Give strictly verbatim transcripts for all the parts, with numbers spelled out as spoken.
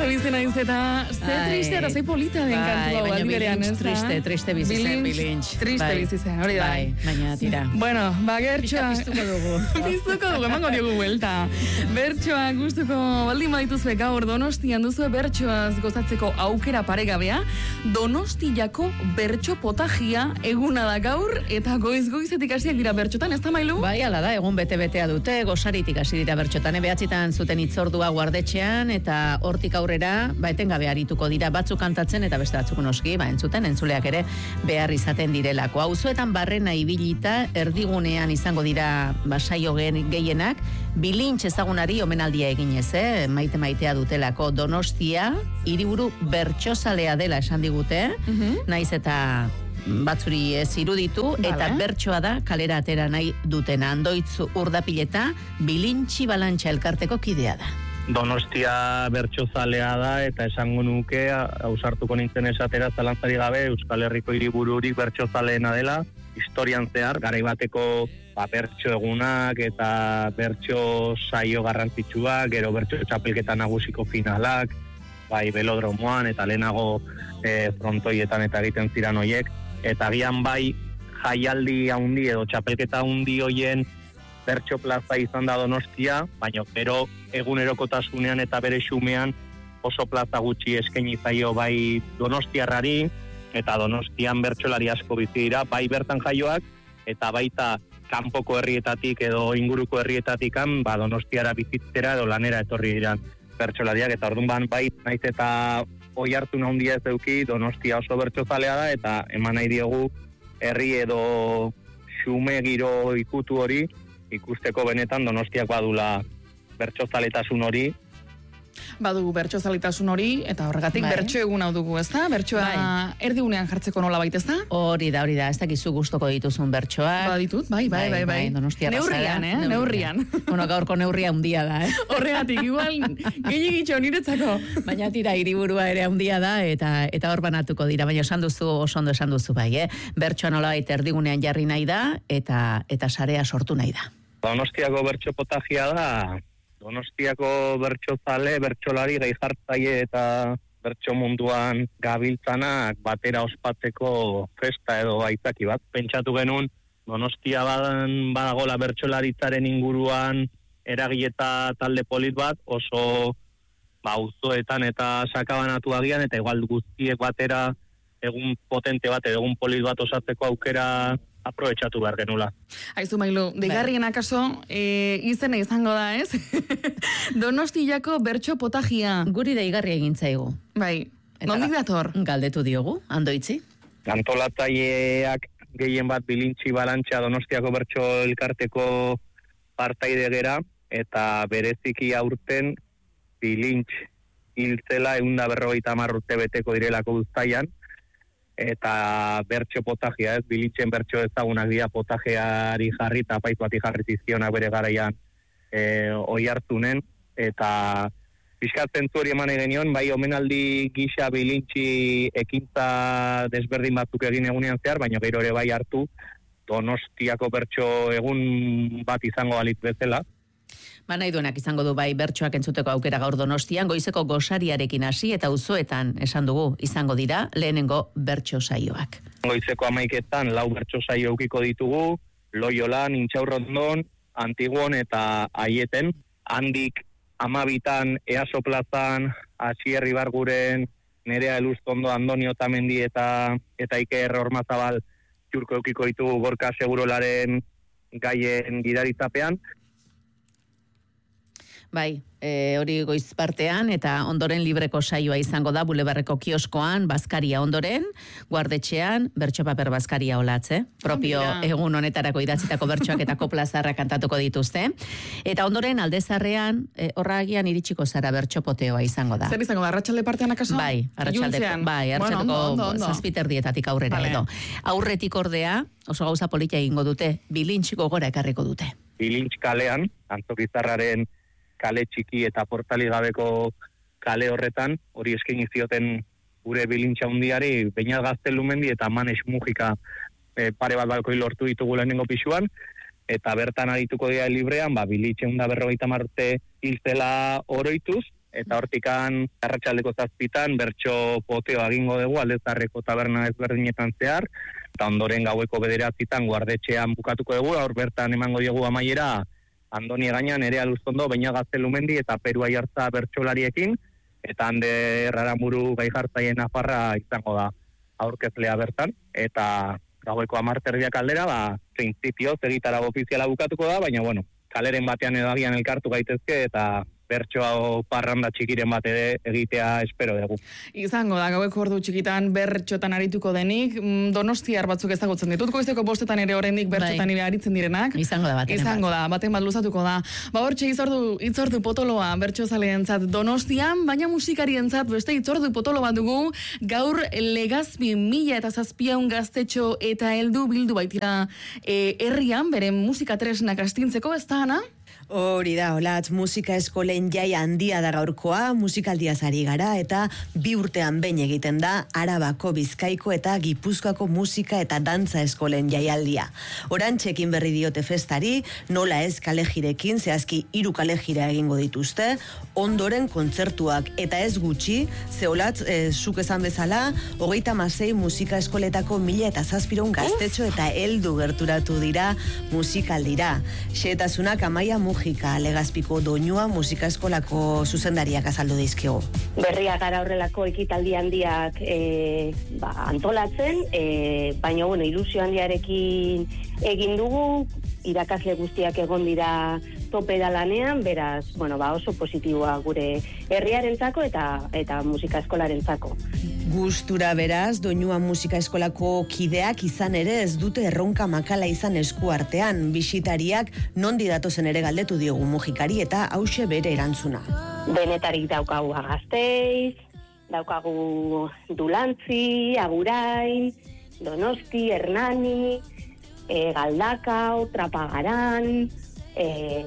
triste bizi naiz eta ze triste eta ze polita den kantu hau aldi berean, ez da? Triste, triste bizi zen, bilintx. Triste bizi zen, hori da. Bai, baina tira. Bueno, ba, gertxoa... Piztuko dugu. Piztuko dugu, emango diogu buelta. Bertxoa gustuko baldin badituzue gaur Donostian duzue bertxoaz gozatzeko aukera paregabea. Donostiako bertxo potajia eguna da gaur eta goiz-goizetik hasiak dira bertxotan, ez da Mailu? Bai, ala da, egun bete-betea dute, gosaritik hasi dira bertxotan, behatzitan zuten itzordua guardetxean, eta hortik aurrera, ba, etengabe arituko dira batzuk kantatzen, eta beste batzuk noski, ba, entzuten, entzuleak ere behar izaten direlako. Auzoetan barrena ibilita, erdigunean izango dira basaio gehienak, bilintx ezagunari omenaldia eginez, eh? maite maitea dutelako. Donostia, hiriburu bertxozalea dela esan digute, uh-huh. naiz eta batzuri ez iruditu, vale. Eta bertsoa da kalera atera nahi dutena. Andoitz urdapileta bilintxi balantxa elkarteko kidea da. Donostia bertsozalea da eta esango nuke ausartuko nintzen esatera zalantzari gabe Euskal Herriko hiribururik bertsozaleena dela, historian zehar, garai bateko ba, bertso egunak eta bertso saio garrantzitsuak, gero bertso txapelketa nagusiko finalak, bai belodromoan eta lehenago e, frontoietan eta egiten ziran hoiek, eta gian bai jaialdi handi edo txapelketa handi hoien bertso plaza izan da Donostia, baina gero egunerokotasunean eta bere xumean oso plaza gutxi eskaini zaio bai Donostiarrari, eta Donostian bertsolari asko bizi dira, bai bertan jaioak, eta baita kanpoko herrietatik edo inguruko herrietatikan, ba Donostiara bizitzera edo lanera etorri diran bertsolariak, eta orduan ban bai naiz eta oi hartu handia ez eduki, Donostia oso bertsozalea da, eta eman nahi diogu herri edo xume giro ikutu hori, ikusteko benetan Donostiak badula bertsozaletasun hori. Badugu bertsozaletasun hori, eta horregatik bai. Bertso egun hau dugu, ez da? Bertsoa bai. Erdigunean jartzeko nola baita, ez da? Hori da, hori da, ez dakizu gustoko dituzun bertsoak. Ba ditut, bai, bai, bai, bai. bai. Neurrian, eh? Neurrian. Bueno, gaurko neurria handia da, eh? Horregatik, igual, gehiagitxo niretzako. Baina tira, hiriburua ere handia da, eta eta hor banatuko dira, baina esan duzu, oso ondo esan duzu, bai, eh? Bertsoa nola baita erdigunean jarri nahi da, eta eta sarea sortu nahi da. Donostiako bertso potajia da, Donostiako bertsozale, bertsolari gai jartzaile eta bertso munduan gabiltzanak batera ospatzeko festa edo aitzaki bat. Pentsatu genuen, Donostia badan badagola bertsolaritzaren inguruan eragileta talde polit bat, oso ba, auzoetan eta sakabanatu agian, eta igual guztiek batera egun potente bat, egun polit bat osatzeko aukera aprobetxatu behar genula. Aizu Mailu, deigarrien akaso e, izena izango da, ez? Donostiako bertso potajia. Guri deigarri egin zaigu. Bai, nondik dator? Galdetu diogu, Andoitzi. Antolatzaileak gehien bat bilintxi balantxa Donostiako bertso elkarteko partaide gera, eta bereziki aurten bilintx hiltzela eunda berrogeita hamar urte beteko direlako uztaian, eta bertso potajia, ez, bilintxen bertso ezagunak dira potajeari jarri eta apaiz bati jarri zizkionak bere garaian e, oi hartunen, eta pixkatzen hori eman egenion, bai omenaldi gisa bilintxi ekintza desberdin batzuk egin egunean zehar, baina gero ere bai hartu Donostiako bertso egun bat izango balitz bezala. Ba nahi duenak izango du bai bertsoak entzuteko aukera gaur Donostian, goizeko gosariarekin hasi eta auzoetan esan dugu izango dira lehenengo bertso saioak. Goizeko hamaiketan lau bertso saio eukiko ditugu, Loiolan, Intxaurrondon, Antiguon eta Aieten. Handik amabitan Easo plazan, Asier Ibarguren, Nerea Eluzkondo, Andonio Tamendi eta eta Iker Ormazabal txurko eukiko ditugu Gorka Segurolaren gaien gidaritzapean. Bai, e, hori goiz partean, eta ondoren libreko saioa izango da Bulebarreko kioskoan, Bazkaria ondoren, guardetxean, bertso paper Bazkaria olatze, propio oh, egun honetarako idatzitako bertsoak eta koplazarra kantatuko dituzte. Eta ondoren aldezarrean, e, horragian iritsiko zara bertso poteoa izango da. Zer izango da, arratsalde partean akaso? Bai, arratsalde, bai, arratsaldeko bueno, zazpiterdietatik aurrera vale. Edo. Aurretik ordea, oso gauza politia egingo dute, bilintx gogora ekarriko dute. Bilintx kalean, Antzokizarraren kale txiki eta portali gabeko kale horretan, hori eskaini zioten gure bilintxa hundiari, Beñat Gaztelumendi eta Manes Mujika e, pare bat balkoi lortu ditugu lehenengo pisuan, eta bertan arituko dira librean, ba, bilintxe hunda berrogeita marte hiltzela oroituz, eta hortikan arratsaldeko zazpitan bertso poteo egingo dugu Aldezarreko taberna ezberdinetan zehar, eta ondoren gaueko bederatzitan guardetxean bukatuko dugu, aur bertan emango diogu amaiera Andoni Egainan, ere Aluzondo, Beña Gaztelumendi eta Perua Jartza bertsolariekin, eta hande Raramuru gai jartzaien Nafarra izango da aurkezlea bertan, eta gaueko hamarterdiak aldera, ba, printzipioz egitarago ofiziala bukatuko da, baina bueno, kaleren batean edo agian elkartu gaitezke, eta bertsoa parranda txikiren bat ere egitea espero dugu. Izango da, gaueko ordu txikitan bertxotan arituko denik, Donostiar batzuk ezagutzen ditut, goizeko bostetan ere oraindik bertxotan ere aritzen direnak. Izango da, baten Izango da, baten bat luzatuko da. Ba hortxe itzordu, itzordu potoloa bertxozaleentzat Donostian, baina musikarientzat beste itzordu potolo bat dugu, gaur Legazpi mila eta zazpiehun gaztetxo eta heldu bildu baitira e, herrian, beren musika tresnak astintzeko, ez da, Ana? Hori da, Olatz, musika eskolen jai handia da gaurkoa, musikaldiaz ari gara, eta bi urtean behin egiten da Arabako, Bizkaiko eta Gipuzkoako musika eta dantza eskolen jaialdia. Orantxekin berri diote festari, nola ez kalejirekin, zehazki hiru kalejira egingo dituzte, ondoren kontzertuak, eta ez gutxi, ze Olatz, e, zuk esan bezala, hogeita masei musika eskoletako mila eta zazpiron gaztetxo eta heldu gerturatu dira musikaldira. Xehetasunak Amaia Mujika, Legazpiko Doinua musika eskolako zuzendariak azaldu dizkigu. Berria gara horrelako ekitaldi handiak e, ba, antolatzen, e, baina bueno, ilusio handiarekin egin dugu, irakasle guztiak egon dira tope da lanean, beraz, bueno, ba, oso positiboa gure herriarentzako eta eta musika eskolarentzako. Gustura beraz, Doinua musika eskolako kideak izan ere ez dute erronka makala izan esku artean, bisitariak nondi datozen ere galdetu diogu Mujikari eta hause bere erantzuna. Denetarik daukagu Gasteiz, daukagu Dulantzi, Agurain, Donosti, Hernani, e, Galdakao, Trapagaran, e,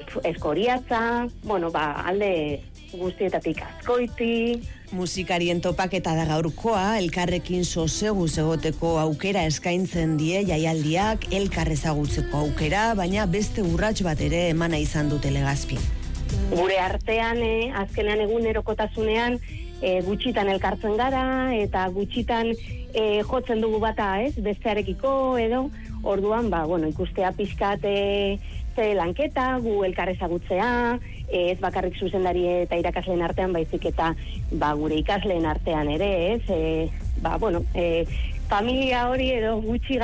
Eskoriatza, bueno, ba, alde guztietatik Azkoiti. Musikarien topaketa da gaurkoa, elkarrekin sosegu egoteko aukera eskaintzen die jaialdiak, elkar ezagutzeko aukera, baina beste urrats bat ere emana izan dute Legazpin. Gure artean, eh, azkenean egunerokotasunean, e, gutxitan elkartzen gara, eta gutxitan e, jotzen dugu bata, ez, bestearekiko edo, orduan, ba, bueno, ikustea pixkat e, ze lanketa, gu elkar ezagutzea, e, ez bakarrik zuzendari eta irakasleen artean, baizik eta ba, gure ikasleen artean ere, ez, e, ba, bueno, e, familia hori edo gutxi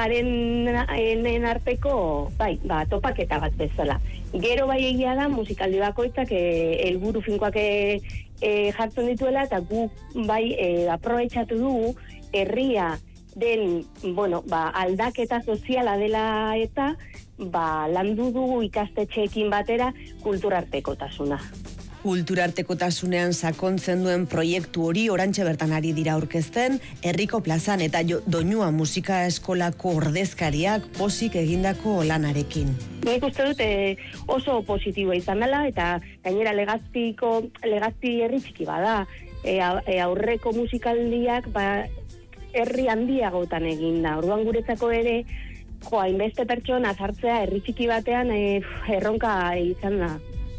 garen arteko, bai, ba, topaketa bat bezala. Gero bai egia da, musikaldi bakoitzak e, helburu finkoak e, e, jartzen dituela, eta gu bai e, aprobetxatu dugu herria den, bueno, ba, aldaketa soziala dela eta ba, landu dugu ikastetxeekin batera kulturartekotasuna. Kulturartekotasunean sakontzen duen proiektu hori orantxe bertan ari dira aurkezten, herriko plazan eta Doinua musika eskolako ordezkariak pozik egindako lanarekin. Nik uste dut e, oso positiboa izan dela, eta gainera Legazpiko, Legazpi herri txiki bada, e, e, aurreko musikaldiak ba, herri handiagotan egin da. Orduan guretzako ere, jo, hainbeste pertsona sartzea herri txiki batean e, erronka izan da.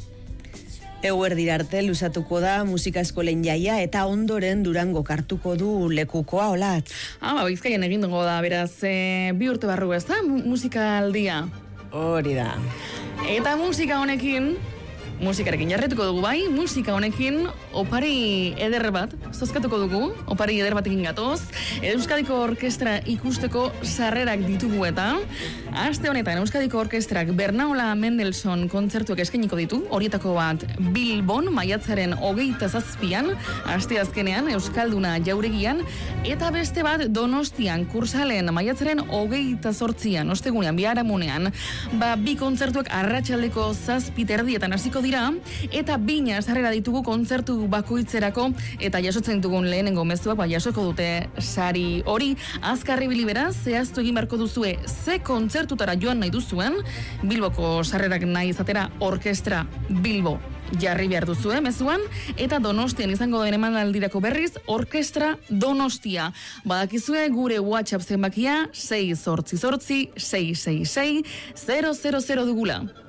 Eguerdira arte luzatuko da musika eskolen jaia eta ondoren Durango kartuko du lekukoa, Olatz. Ah, ba, Bizkaian egin dugu da, beraz, e, bi urte barru ez da, musikaldia. Hori da. Eta musika honekin, musikarekin jarretuko dugu bai, musika honekin opari eder bat, zozkatuko dugu, opari eder batekin gatoz, Euskadiko Orkestra ikusteko sarrerak ditugu eta, aste honetan Euskadiko Orkestrak Bernaola Mendelssohn kontzertuak eskainiko ditu, horietako bat Bilbon, maiatzaren hogeita zazpian, aste azkenean Euskalduna jauregian, eta beste bat Donostian, Kursalen, maiatzaren hogeita zortzian, ostegunean, biharamunean, ba, bi kontzertuak arratsaldeko zazpiterdietan hasiko dira, eta bina sarrera ditugu kontzertu bakoitzerako, eta jasotzen dugun lehenengo mezuak, ba, jasoko dute sari hori. Azkarri bilibera, zehaztu egin beharko duzue ze kontzertutara joan nahi duzuen, Bilboko sarrerak nahi izatera Orkestra Bilbo jarri behar duzue mezuan, eta Donostian izango den emanaldirako berriz Orkestra Donostia. Badakizue gure WhatsApp zenbakia sei zortzi zortzi sei sei sei zero zero zero dugula.